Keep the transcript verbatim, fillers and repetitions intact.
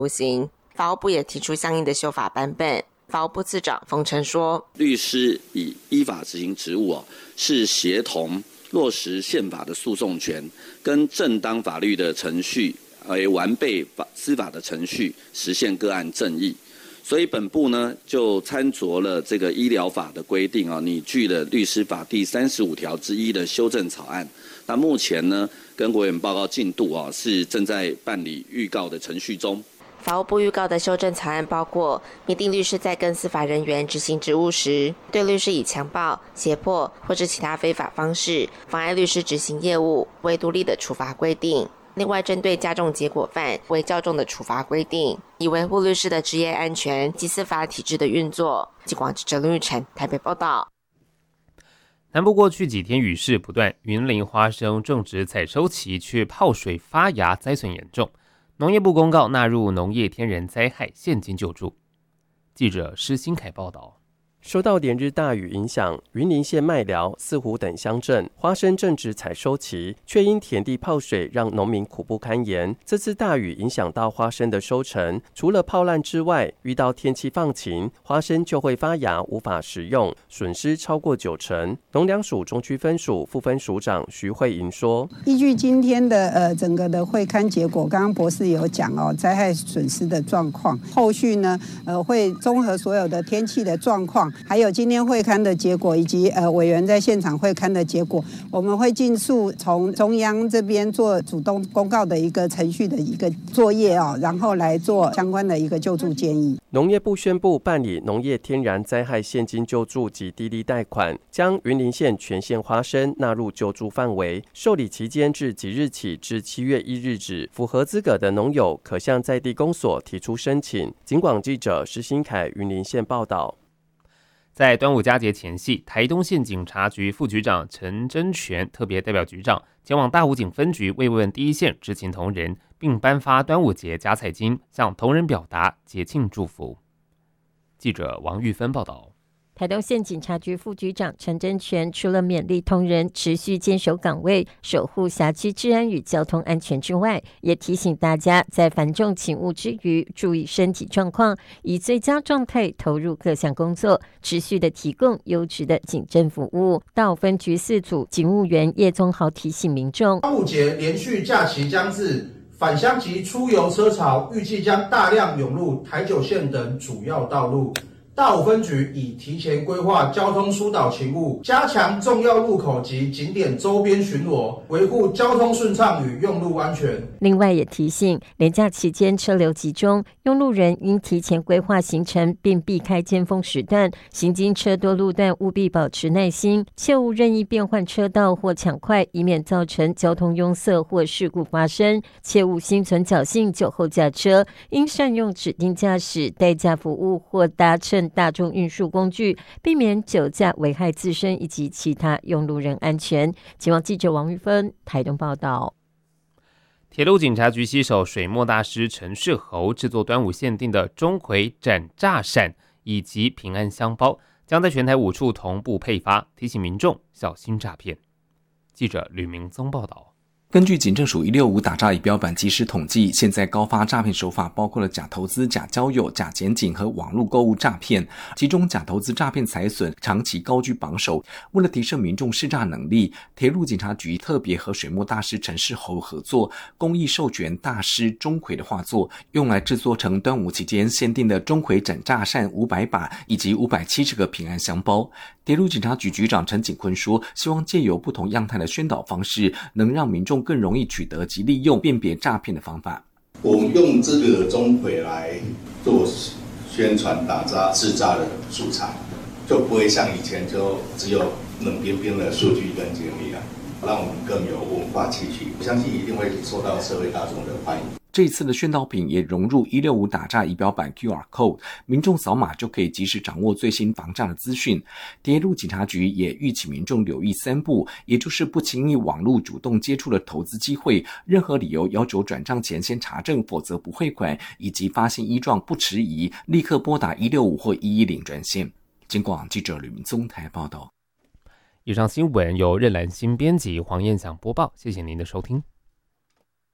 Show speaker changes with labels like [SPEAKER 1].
[SPEAKER 1] 不行。法务部也提出相应的修法版本。法务部次长冯承说，
[SPEAKER 2] 律师以依法执行职务、哦、是协同落实宪法的诉讼权跟正当法律的程序，为完备司法的程序，实现个案正义。所以本部呢就参酌了这个医疗法的规定啊，拟具了律师法第三十五条之一的修正草案。那目前呢跟国委员报告进度啊，是正在办理预告的程序中。
[SPEAKER 1] 法务部预告的修正草案包括明定律师在跟司法人员执行职务时，对律师以强暴、胁迫或是其他非法方式妨碍律师执行业务为独立的处罚规定。另外，针对加重结果犯为较重的处罚规定，以维护律师的职业安全及司法体制的运作。记广记者林玉成台北报道。
[SPEAKER 3] 南部过去几天雨势不断，云林花生种植采收期却泡水发芽，灾损严重。农业部公告纳入农业天然灾害现金救助。记者施新凯报道。
[SPEAKER 4] 受到连日大雨影响，云林县麦寮、四湖等乡镇花生正值采收期，却因田地泡水，让农民苦不堪言。这次大雨影响到花生的收成，除了泡烂之外，遇到天气放晴，花生就会发芽，无法食用，损失超过九成。农粮署中区分署副分署长徐慧莹说：“
[SPEAKER 5] 依据今天的呃整个的会勘结果，刚刚博士有讲哦，灾害损失的状况，后续呢呃会综合所有的天气的状况。”还有今天会勘的结果，以及呃委员在现场会勘的结果，我们会尽速从中央这边做主动公告的一个程序的一个作业哦，然后来做相关的一个救助建议。
[SPEAKER 4] 农业部宣布办理农业天然灾害现金救助及低利贷款，将云林县全县花生纳入救助范围。受理期间至即日起至七月一日止，符合资格的农友可向在地公所提出申请。警广记者施新凯云林县报道。
[SPEAKER 3] 在端午佳节前夕，台东县警察局副局长陈真全特别代表局长前往大武警分局慰问第一线执勤同仁，并颁发端午节夹彩金，向同仁表达节庆祝福。记者王玉芬报道。
[SPEAKER 6] 台东县警察局副局长陈真全除了勉励同仁持续坚守岗位，守护辖区治安与交通安全之外，也提醒大家在繁重勤务之余，注意身体状况，以最佳状态投入各项工作，持续的提供优质的警政服务。到分局四组警务员叶宗豪提醒民众，
[SPEAKER 7] 端午节连续假期将至，返乡及出游车潮预计将大量涌入台九线等主要道路。大武分局已提前规划交通疏导勤务，加强重要路口及景点周边巡逻，维护交通顺畅与用路安全。
[SPEAKER 6] 另外也提醒，连假期间车流集中，用路人应提前规划行程，并避开尖峰时段。行经车多路段，务必保持耐心，切勿任意变换车道或抢快，以免造成交通拥塞或事故发生。切勿心存侥幸酒后驾车，应善用指定驾驶、代驾服务或搭乘大众运输工具，避免酒驾危害自身以及其他用路人安全。警网记者王玉芬台东报道。
[SPEAKER 3] 铁路警察局携手水墨大师陈世侯制作端午限定的钟馗斩炸扇以及平安香包，将在全台五处同步配发，提醒民众小心诈骗。记者吕明宗报道。
[SPEAKER 8] 根据警政署一六五打诈仪表板及时统计，现在高发诈骗手法包括了假投资、假交友、假检警和网络购物诈骗，其中假投资诈骗财损长期高居榜首。为了提升民众识诈能力，铁路警察局特别和水墨大师陈世侯合作，公益授权大师钟馗的画作，用来制作成端午期间限定的钟馗斩炸扇五百把以及五百七十个平安香包。铁路警察局局长陈景坤说，希望借由不同样态的宣导方式，能让民众更容易取得及利用辨别诈骗的方法。
[SPEAKER 9] 我们用这个钟馗来做宣传打诈制诈的素材，就不会像以前就只有冷冰冰的数据跟经历了，让我们更有文化气息。我相信一定会受到社会大众的欢迎。
[SPEAKER 8] 这一次的宣导品也融入一六五打诈仪表板 Q R code， 民众扫码就可以及时掌握最新防诈的资讯。铁路警察局也预请民众留意三不，也就是不轻易网络主动接触的投资机会，任何理由要求转账前先查证，否则不汇款，以及发现异状不迟疑，立刻拨打一六五或一一零专线。警广记者吕明宗台报道。
[SPEAKER 3] 以上新闻由任兰新编辑，黄燕祥播报，谢谢您的收听。